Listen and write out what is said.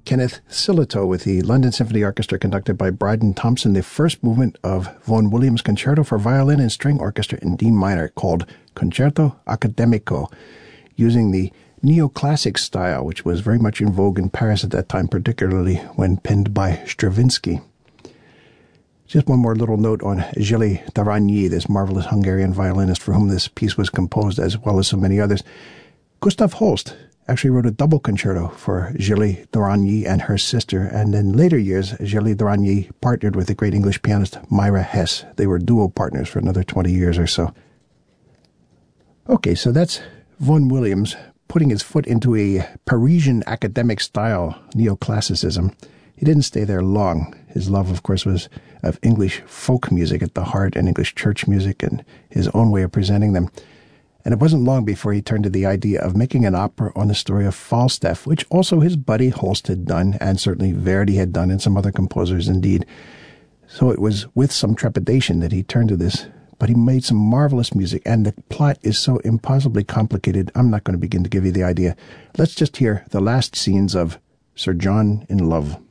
Kenneth Sillitoe with the London Symphony Orchestra conducted by Bryden Thompson, the first movement of Vaughan Williams' Concerto for Violin and String Orchestra in D minor called Concerto Accademico, using the neoclassic style, which was very much in vogue in Paris at that time, particularly when penned by Stravinsky. Just one more little note on Gilles d'Aragny, this marvelous Hungarian violinist for whom this piece was composed, as well as so many others. Gustav Holst actually wrote a double concerto for Gilles d'Aragny and her sister, and in later years, Gilles d'Aragny partnered with the great English pianist Myra Hess. They were duo partners for another 20 years or so. Okay, so that's Vaughan Williams putting his foot into a Parisian academic style neoclassicism. He didn't stay there long. His love, of course, was of English folk music at the heart and English church music and his own way of presenting them. And it wasn't long before he turned to the idea of making an opera on the story of Falstaff, which also his buddy Holst had done, and certainly Verdi had done, and some other composers indeed. So it was with some trepidation that he turned to this. But he made some marvelous music, and the plot is so impossibly complicated, I'm not going to begin to give you the idea. Let's just hear the last scenes of Sir John in Love.